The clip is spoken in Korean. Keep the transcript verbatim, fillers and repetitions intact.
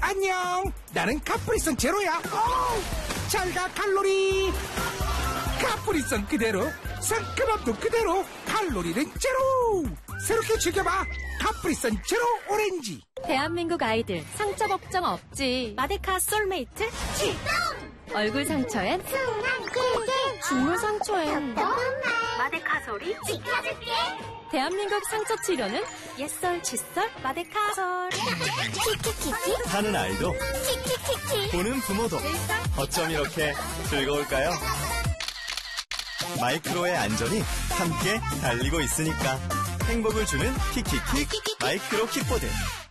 안녕. 나는 카프리선 제로야. 잘가 칼로리. 카프리선 그대로, 상큼함도 그대로, 칼로리는 제로. 새롭게 즐겨봐. 카프리선 제로 오렌지. 대한민국 아이들 상처 걱정 없지. 마데카 솔메이트 출동. 얼굴 상처엔 순한 꿀게 중물 상처엔 마데카 소리 지켜줄게. 대한민국 상처 치료는 옛설 칫솔 마데카솔. 키키키키 하는 아이도 키키키키 보는 부모도 어쩜 이렇게 즐거울까요? 마이크로의 안전이 함께 달리고 있으니까 행복을 주는 키키키 마이크로 킥보드.